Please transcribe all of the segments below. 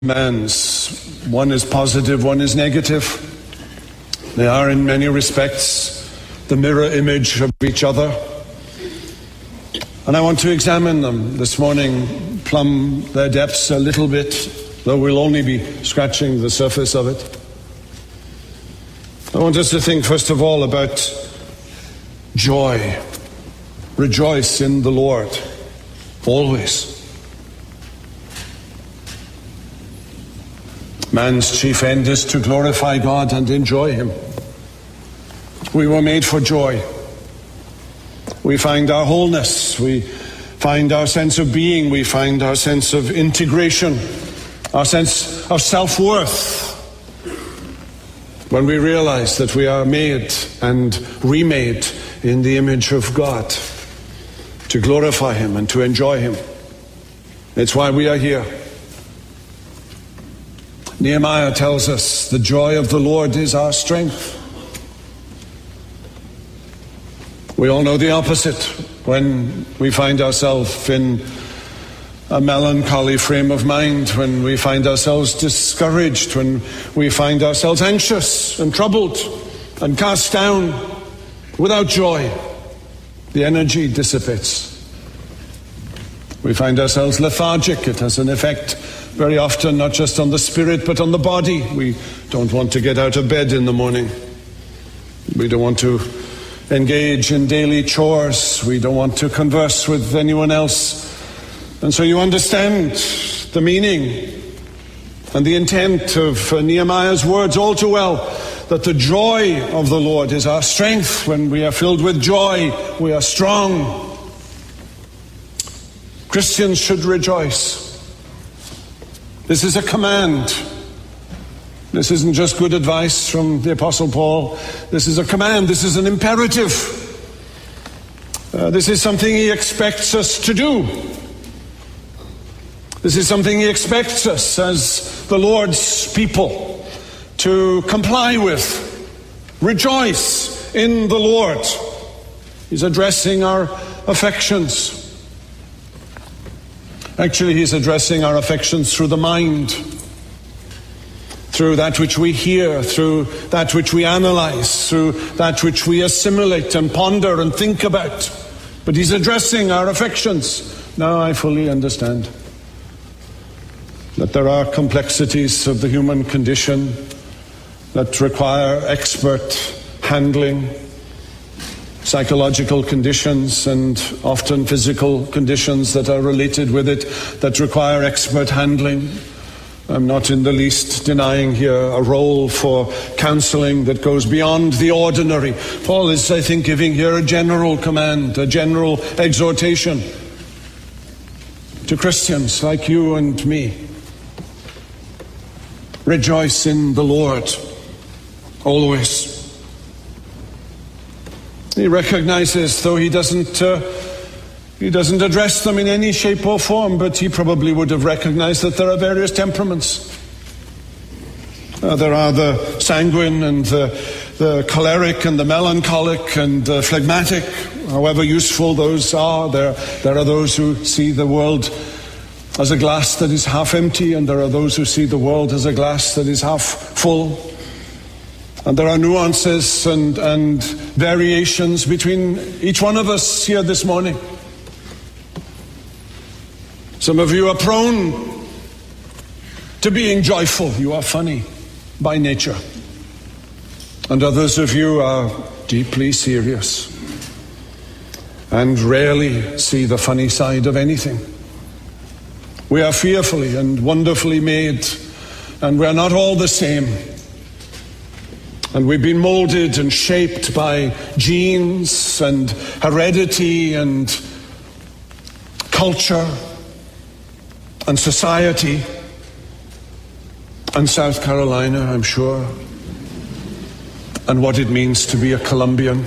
Demands. One is positive, one is negative. They are in many respects the mirror image of each other. And I want to examine them this morning, plumb their depths a little bit, though we'll only be scratching the surface of it. I want us to think first of all about joy. Rejoice in the Lord, always. Man's chief end is to glorify God and enjoy Him. We were made for joy. We find our wholeness. We find our sense of being. We find our sense of integration, our sense of self-worth, when we realize that we are made and remade in the image of God to glorify Him and to enjoy Him. It's why we are here. Nehemiah tells us the joy of the Lord is our strength. We all know the opposite when we find ourselves in a melancholy frame of mind, when we find ourselves discouraged, when we find ourselves anxious and troubled and cast down without joy. The energy dissipates. We find ourselves lethargic. It has an effect very often not just on the spirit but on the body. We don't want to get out of bed in the morning. We don't want to engage in daily chores. We don't want to converse with anyone else. And so you understand the meaning and the intent of Nehemiah's words all too well, that the joy of the Lord is our strength. When we are filled with joy, we are strong. Christians should rejoice. This is a command. This isn't just good advice from the Apostle Paul. This is a command. This is an imperative. This is something he expects us to do. This is something he expects us as the Lord's people to comply with. Rejoice in the Lord. He's addressing our affections. Actually, he's addressing our affections through the mind, through that which we hear, through that which we analyze, through that which we assimilate and ponder and think about. But he's addressing our affections. Now I fully understand that there are complexities of the human condition that require expert handling. Psychological conditions and often physical conditions that are related with it that require expert handling. I'm not in the least denying here a role for counseling that goes beyond the ordinary. Paul is, I think, giving here a general command, a general exhortation to Christians like you and me. Rejoice in the Lord always. He recognizes, though he doesn't address them in any shape or form, but he probably would have recognized that there are various temperaments. There are the sanguine and the choleric and the melancholic and the phlegmatic, however useful those are. There are those who see the world as a glass that is half empty, and there are those who see the world as a glass that is half full. And there are nuances and variations between each one of us here this morning. Some of you are prone to being joyful. You are funny by nature. And others of you are deeply serious and rarely see the funny side of anything. We are fearfully and wonderfully made, and we are not all the same. And we've been molded and shaped by genes and heredity and culture and society and South Carolina, I'm sure, and what it means to be a Colombian,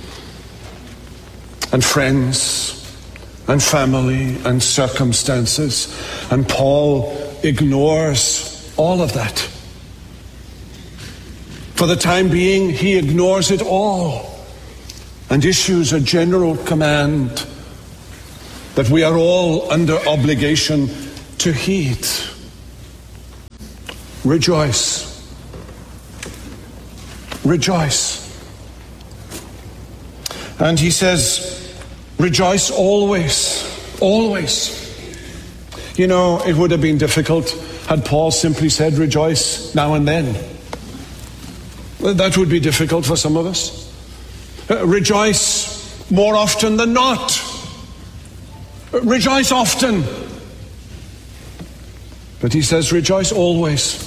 and friends and family and circumstances. And Paul ignores all of that. For the time being, he ignores it all and issues a general command that we are all under obligation to heed. rejoice. Rejoice. And he says, rejoice always. Always. You know, it would have been difficult had Paul simply said rejoice now and then. Well, that would be difficult for some of us. Rejoice more often than not. Rejoice often. But he says rejoice always.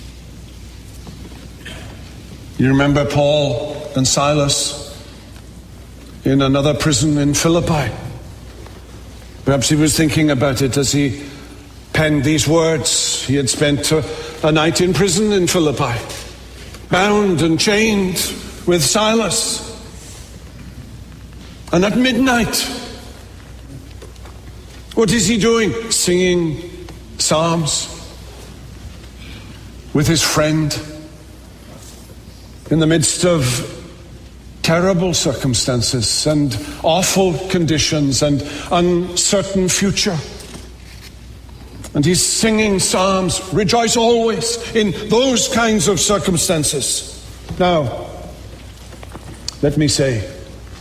You remember Paul and Silas in another prison in Philippi. Perhaps he was thinking about it as he penned these words. He had spent a night in prison in Philippi, bound and chained with Silas. And at midnight, what is he doing? Singing psalms with his friend in the midst of terrible circumstances and awful conditions and uncertain future. And he's singing psalms, rejoice always in those kinds of circumstances. Now, let me say,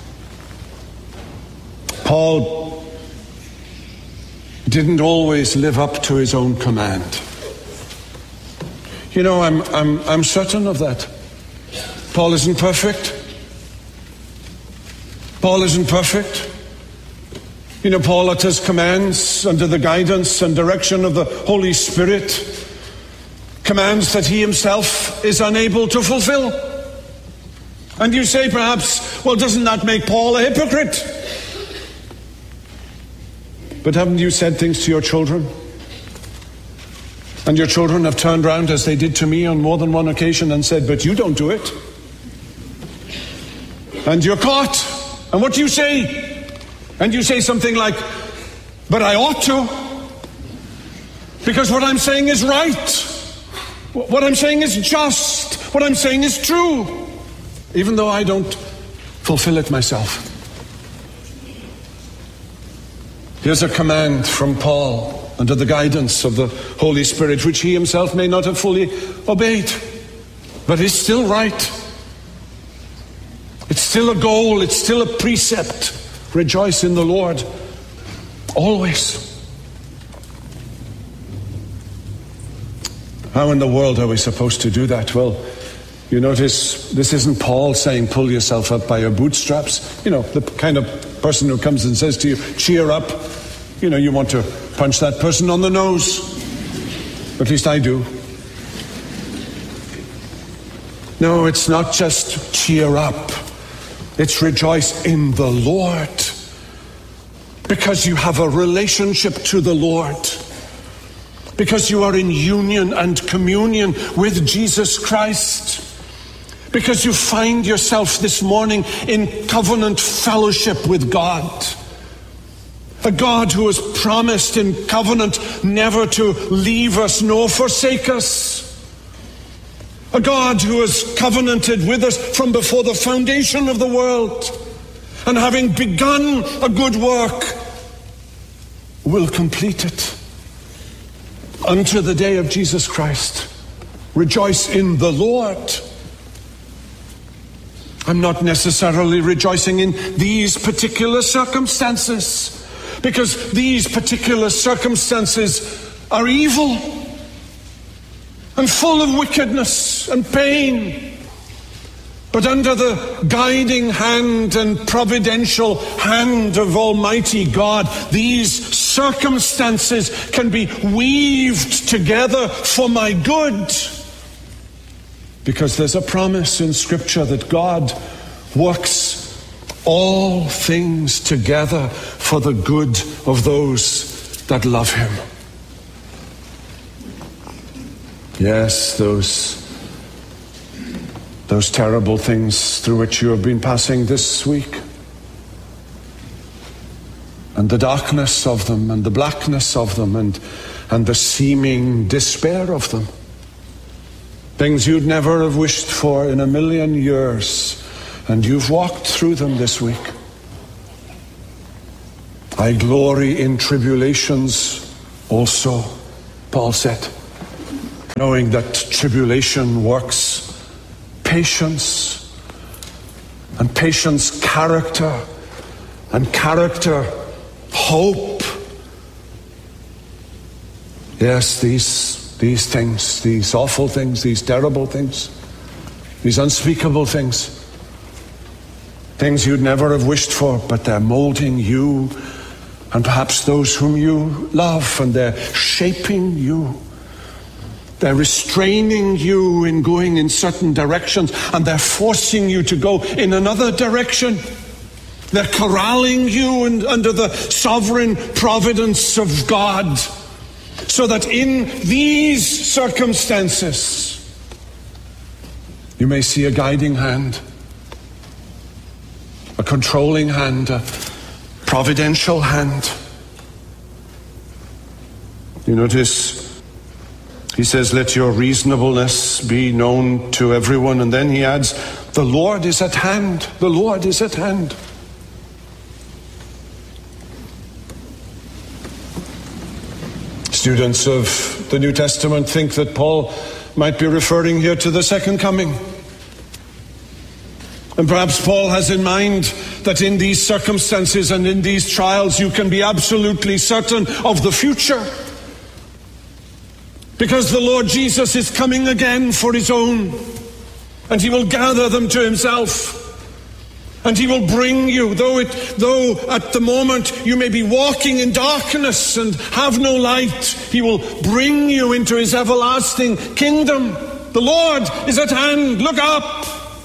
Paul didn't always live up to his own command. You know, I'm certain of that. Paul isn't perfect. Paul isn't perfect. You know, Paul utters commands under the guidance and direction of the Holy Spirit, commands that he himself is unable to fulfill. And you say perhaps, well, doesn't that make Paul a hypocrite? But haven't you said things to your children? And your children have turned round, as they did to me on more than one occasion, and said, but you don't do it. And you're caught. And what do you say? And you say something like, but I ought to. Because what I'm saying is right. What I'm saying is just. What I'm saying is true. Even though I don't fulfill it myself. Here's a command from Paul under the guidance of the Holy Spirit, which he himself may not have fully obeyed, but is still right. It's still a goal, it's still a precept. Rejoice in the Lord always. How in the world are we supposed to do that? Well, you notice this isn't Paul saying pull yourself up by your bootstraps. You know, the kind of person who comes and says to you, cheer up. You know, you want to punch that person on the nose. At least I do. No, it's not just cheer up. It's rejoice in the Lord. Because you have a relationship to the Lord. Because you are in union and communion with Jesus Christ. Because you find yourself this morning in covenant fellowship with God. A God who has promised in covenant never to leave us nor forsake us. A God who has covenanted with us from before the foundation of the world. And having begun a good work, will complete it unto the day of Jesus Christ. Rejoice in the Lord. I'm not necessarily rejoicing in these particular circumstances, because these particular circumstances are evil and full of wickedness and pain. But under the guiding hand and providential hand of Almighty God, these circumstances can be weaved together for my good. Because there's a promise in Scripture that God works all things together for the good of those that love Him. Yes, those terrible things through which you have been passing this week, and the darkness of them, and the blackness of them, and the seeming despair of them. Things you'd never have wished for in a million years, and you've walked through them this week. I glory in tribulations also, Paul said. knowing that tribulation works patience, and patience character, and character hope. Yes, these things, these awful things, these terrible things, these unspeakable things, things you'd never have wished for, but they're molding you and perhaps those whom you love, and they're shaping you. They're restraining you in going in certain directions, and they're forcing you to go in another direction. They're corralling you under the sovereign providence of God, so that in these circumstances you may see a guiding hand, a controlling hand, a providential hand. You notice he says, let your reasonableness be known to everyone, and then he adds, the Lord is at hand. The Lord is at hand. Students of the New Testament think that Paul might be referring here to the second coming. And perhaps Paul has in mind that in these circumstances and in these trials you can be absolutely certain of the future, because the Lord Jesus is coming again for his own, and he will gather them to himself, and he will bring you, though at the moment you may be walking in darkness and have no light, he will bring you into his everlasting kingdom. The Lord is at hand. Look up.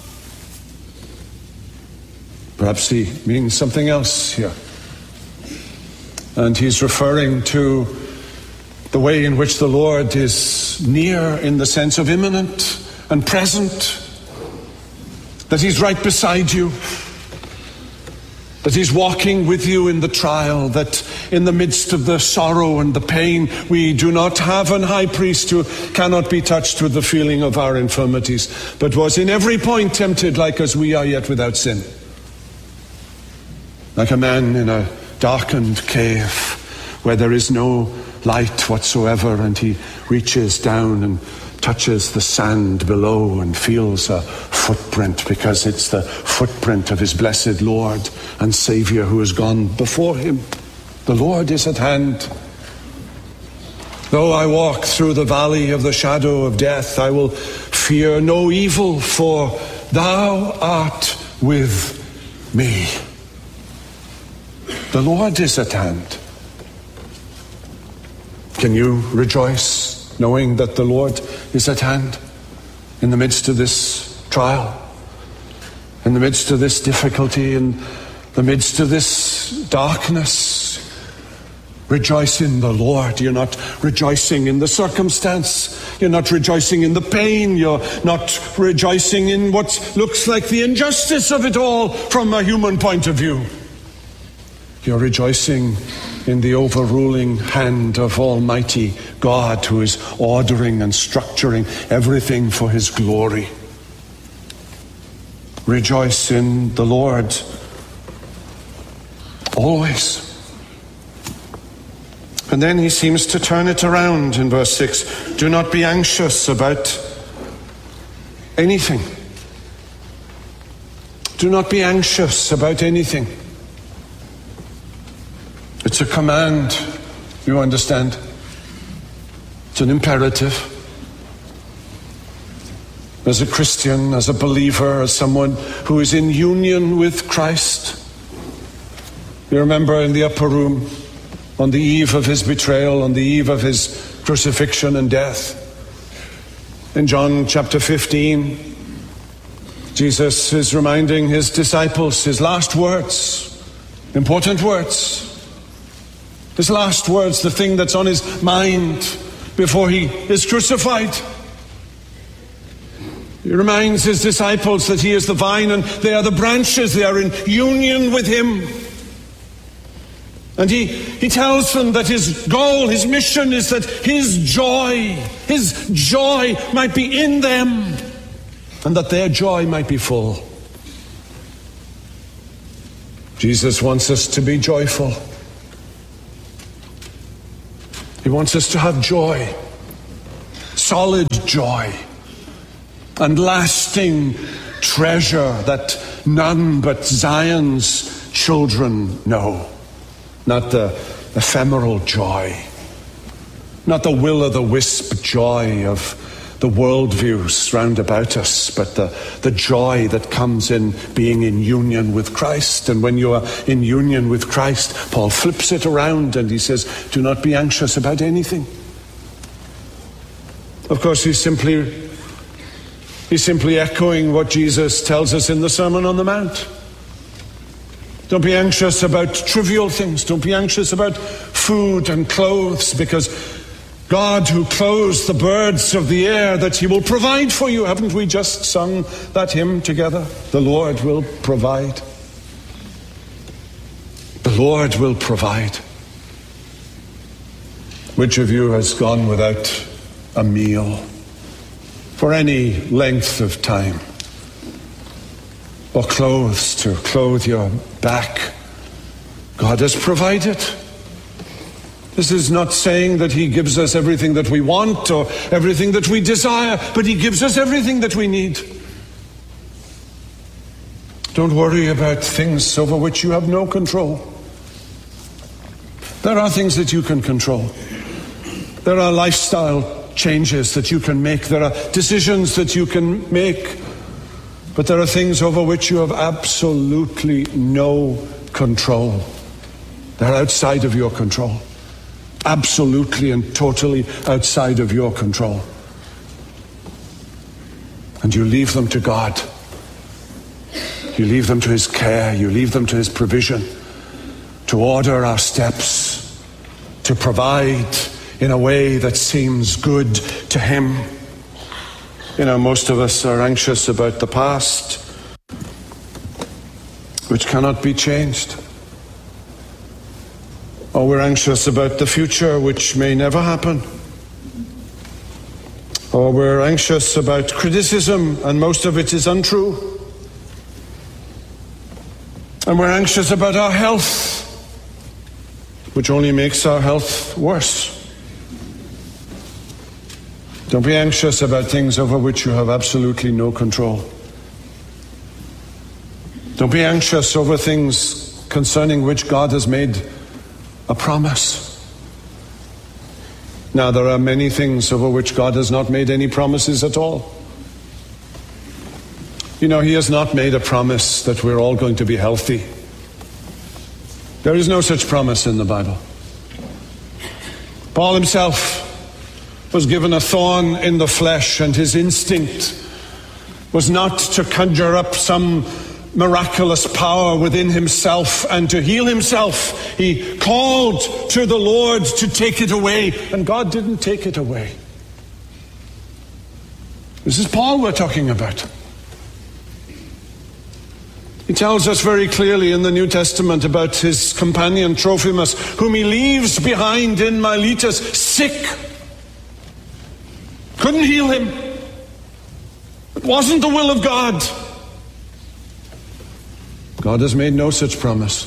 Perhaps he means something else here. And he's referring to the way in which the Lord is near in the sense of imminent and present. That he's right beside you. That he's walking with you in the trial. That in the midst of the sorrow and the pain, we do not have an high priest who cannot be touched with the feeling of our infirmities, but was in every point tempted like as we are, yet without sin. Like a man in a darkened cave where there is no light whatsoever, and he reaches down and touches the sand below and feels a footprint, because it's the footprint of his blessed Lord and Savior who has gone before him. The Lord is at hand. Though I walk through the valley of the shadow of death, I will fear no evil, for thou art with me. The Lord is at hand. Can you rejoice knowing that the Lord is at hand in the midst of this trial, in the midst of this difficulty, in the midst of this darkness? Rejoice in the Lord. You're not rejoicing in the circumstance. You're not rejoicing in the pain. You're not rejoicing in what looks like the injustice of it all from a human point of view. You're rejoicing in the overruling hand of Almighty God, who is ordering and structuring everything for his glory. Rejoice in the Lord always. And then he seems to turn it around in verse 6. Do not be anxious about anything. Do not be anxious about anything. It's a command, you understand. It's an imperative. As a Christian, as a believer, as someone who is in union with Christ. You remember in the upper room, on the eve of his betrayal, on the eve of his crucifixion and death. In John chapter 15, Jesus is reminding his disciples his last words, important words. His last words, the thing that's on his mind before he is crucified. He reminds his disciples that he is the vine and they are the branches. They are in union with him. And he tells them that his goal, his mission is that his joy might be in them, and that their joy might be full. Jesus wants us to be joyful. He wants us to have joy. solid joy and lasting treasure that none but Zion's children know. Not the ephemeral joy, not the will-o'-the-wisp joy of the worldviews round about us, but the joy that comes in being in union with Christ. And when you are in union with Christ, Paul flips it around and he says, do not be anxious about anything. Of course, he's simply echoing what Jesus tells us in the Sermon on the Mount. Don't be anxious about trivial things. Don't be anxious about food and clothes, because God, who clothes the birds of the air, that he will provide for you. Haven't we just sung that hymn together? The Lord will provide. The Lord will provide. Which of you has gone without a meal for any length of time, or clothes to clothe your back? God has provided. This is not saying that he gives us everything that we want or everything that we desire, but he gives us everything that we need. Don't worry about things over which you have no control. There are things that you can control. There are lifestyle changes that you can make. There are decisions that you can make. But there are things over which you have absolutely no control. They're outside of your control. Absolutely and totally outside of your control. And you leave them to God. You leave them to his care. You leave them to his provision, to order our steps, to provide in a way that seems good to him. You know, most of us are anxious about the past, which cannot be changed. Or we're anxious about the future, which may never happen. Or we're anxious about criticism, and most of it is untrue. And we're anxious about our health, which only makes our health worse. Don't be anxious about things over which you have absolutely no control. Don't be anxious over things concerning which God has made a promise. Now, there are many things over which God has not made any promises at all. You know, he has not made a promise that we're all going to be healthy. There is no such promise in the Bible. Paul himself was given a thorn in the flesh, and his instinct was not to conjure up some miraculous power within himself and to heal himself. He called to the Lord to take it away, and God didn't take it away. This is Paul we're talking about. He tells us very clearly in the New Testament about his companion Trophimus, whom he leaves behind in Miletus, sick. Couldn't heal him. It wasn't the will of God. God has made no such promise.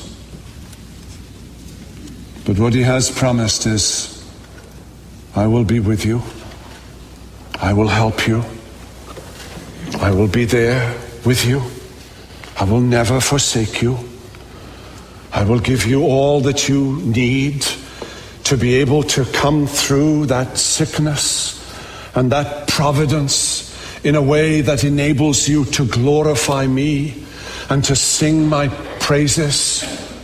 But what he has promised is, I will be with you. I will help you. I will be there with you. I will never forsake you. I will give you all that you need to be able to come through that sickness and that providence in a way that enables you to glorify me and to sing my praises.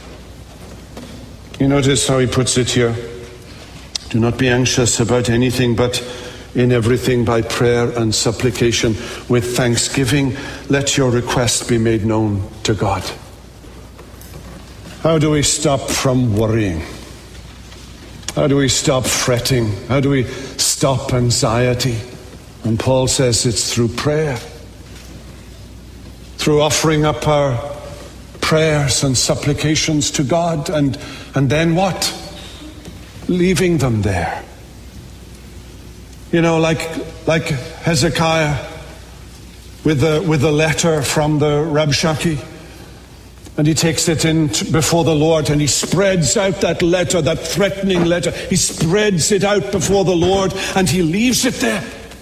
You notice how he puts it here. Do not be anxious about anything, but in everything by prayer and supplication with thanksgiving, let your request be made known to God. How do we stop from worrying? How do we stop fretting? How do we stop anxiety? And Paul says it's through prayer. Through offering up our prayers and supplications to God, and then what? Leaving them there. You know, like Hezekiah with the letter from the Rabshakeh, and he takes it in before the Lord, and he spreads out that letter, that threatening letter. He spreads it out before the Lord, and he leaves it there.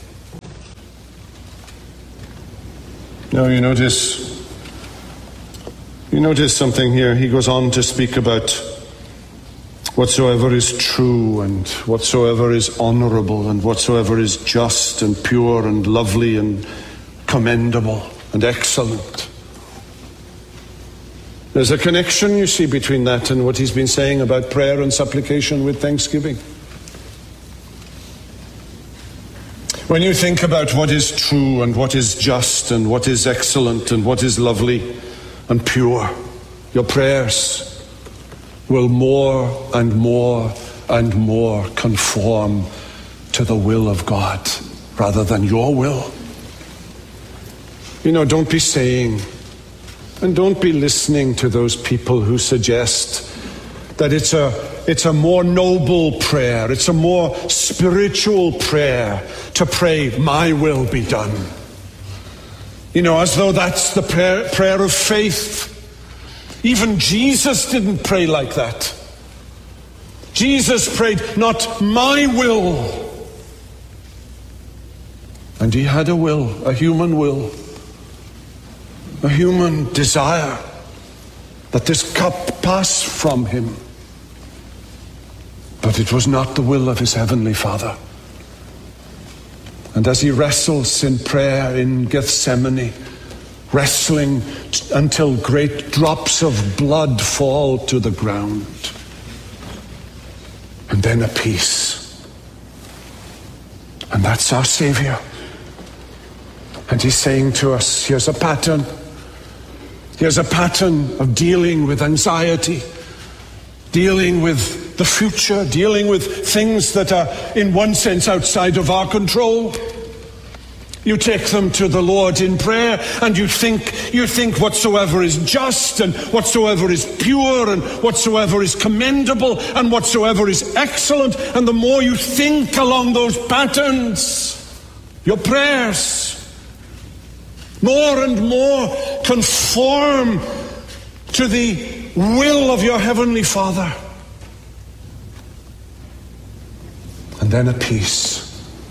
You notice something here. He goes on to speak about whatsoever is true and whatsoever is honorable and whatsoever is just and pure and lovely and commendable and excellent. There's a connection, you see, between that and what he's been saying about prayer and supplication with thanksgiving. When you think about what is true and what is just and what is excellent and what is lovely and pure, your prayers will more and more and more conform to the will of God rather than your will. Don't be saying and don't be listening to those people who suggest that it's a more noble prayer, it's a more spiritual prayer to pray, my will be done. As though that's the prayer of faith. Even Jesus didn't pray like that. Jesus prayed, not my will. And he had a will, a human will, a human desire that this cup pass from him. But it was not the will of his heavenly Father. And as he wrestles in prayer in Gethsemane, wrestling until great drops of blood fall to the ground, and then a peace. And that's our Savior. And he's saying to us, here's a pattern. Here's a pattern of dealing with anxiety, dealing with the future, dealing with things that are in one sense outside of our control. You take them to the Lord in prayer and you think whatsoever is just and whatsoever is pure and whatsoever is commendable and whatsoever is excellent. And the more you think along those patterns, your prayers more and more conform to the will of your heavenly Father. And then a peace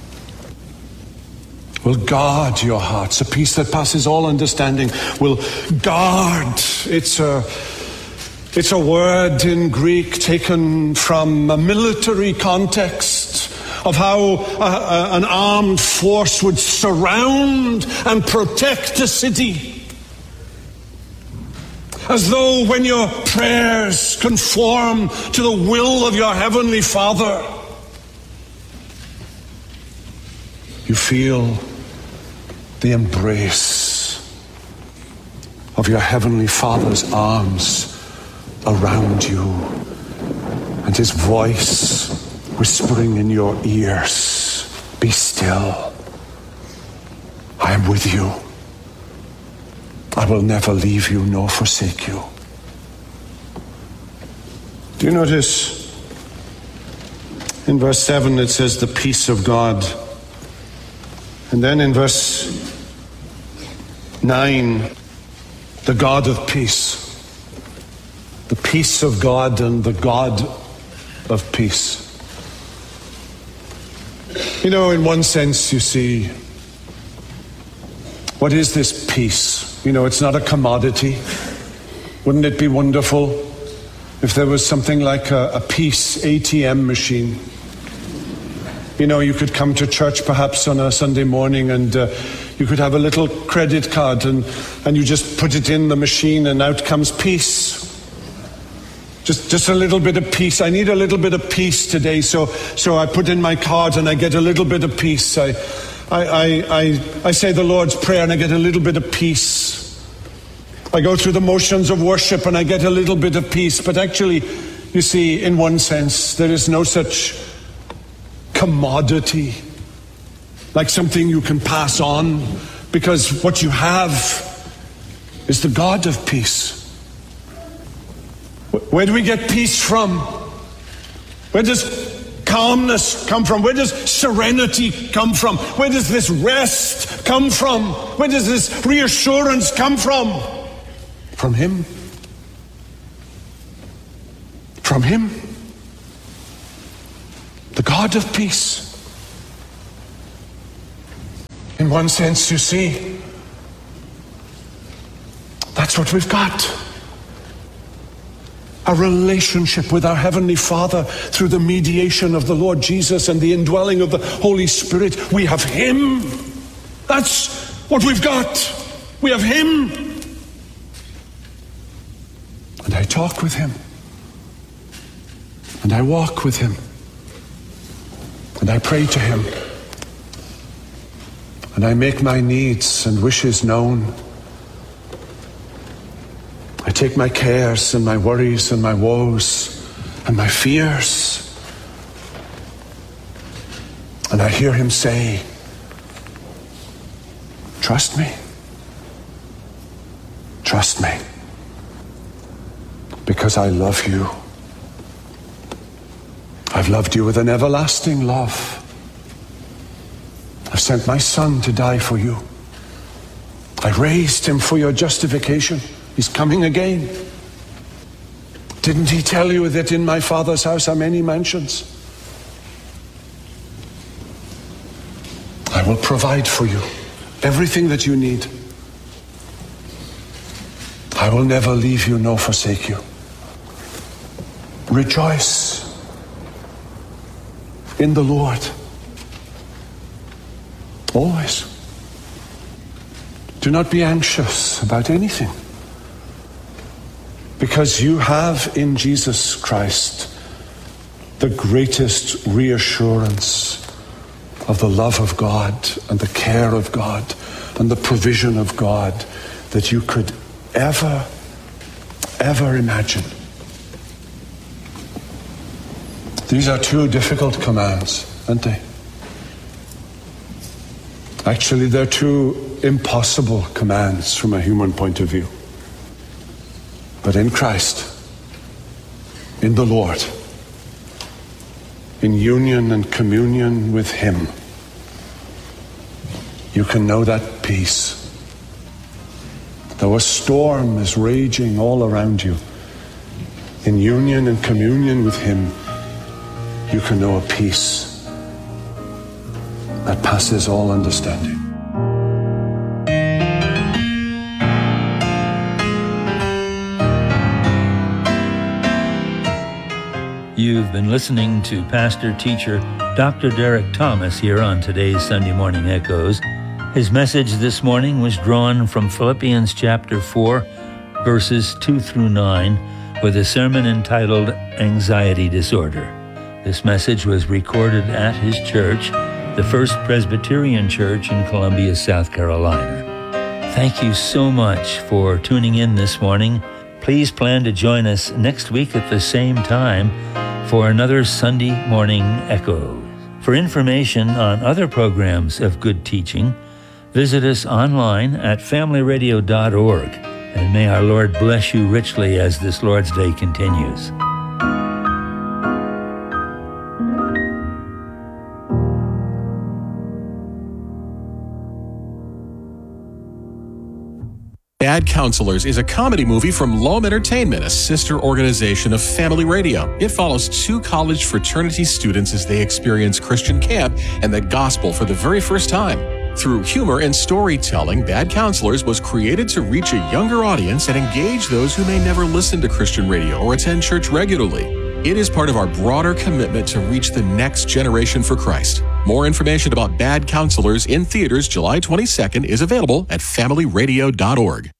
will guard your hearts. A peace that passes all understanding will guard. It's a word in Greek taken from a military context of how an armed force would surround and protect a city. As though when your prayers conform to the will of your heavenly Father, you feel the embrace of your heavenly Father's arms around you and his voice whispering in your ears, be still. I am with you. I will never leave you nor forsake you. Do you notice in verse 7 it says the peace of God? And then in verse 9, the God of peace. The peace of God and the God of peace. In one sense, you see, what is this peace? It's not a commodity. Wouldn't it be wonderful if there was something like a peace ATM machine? You could come to church perhaps on a Sunday morning and you could have a little credit card and you just put it in the machine and out comes peace. Just a little bit of peace. I need a little bit of peace today, so I put in my card and I get a little bit of peace. I say the Lord's Prayer and I get a little bit of peace. I go through the motions of worship and I get a little bit of peace. But actually, you see, in one sense, there is no such commodity, like something you can pass on, because what you have is the God of peace. Where do we get peace from? Where does calmness come from? Where does serenity come from? Where does this rest come from? Where does this reassurance come from? From Him. From Him. The God of peace. In one sense, you see, That's what we've got. A relationship with our Heavenly Father through the mediation of the Lord Jesus and the indwelling of the Holy Spirit. We have Him. That's what we've got. We have Him. And I talk with Him. And I walk with Him. And I pray to Him. And I make my needs and wishes known. I take my cares and my worries and my woes and my fears. And I hear Him say, trust me. Trust me. Because I love you. I've loved you with an everlasting love. I've sent my Son to die for you. I raised Him for your justification. He's coming again. Didn't He tell you that in my Father's house are many mansions? I will provide for you everything that you need. I will never leave you nor forsake you. Rejoice in the Lord. Always. Do not be anxious about anything, because you have in Jesus Christ the greatest reassurance of the love of God and the care of God and the provision of God that you could ever imagine. These are two difficult commands, aren't they? Actually, they're two impossible commands from a human point of view. But in Christ, in the Lord, in union and communion with Him, you can know that peace. Though a storm is raging all around you, in union and communion with Him, you can know a peace that passes all understanding. You've been listening to pastor-teacher Dr. Derek Thomas here on today's Sunday Morning Echoes. His message this morning was drawn from Philippians chapter 4, verses 2 through 9, with a sermon entitled Anxiety Disorder. This message was recorded at his church, the First Presbyterian Church in Columbia, South Carolina. Thank you so much for tuning in this morning. Please plan to join us next week at the same time for another Sunday Morning Echo. For information on other programs of good teaching, visit us online at familyradio.org. And may our Lord bless you richly as this Lord's Day continues. Bad Counselors is a comedy movie from Loam Entertainment, a sister organization of Family Radio. It follows two college fraternity students as they experience Christian camp and the gospel for the very first time. Through humor and storytelling, Bad Counselors was created to reach a younger audience and engage those who may never listen to Christian radio or attend church regularly. It is part of our broader commitment to reach the next generation for Christ. More information about Bad Counselors in theaters July 22nd is available at familyradio.org.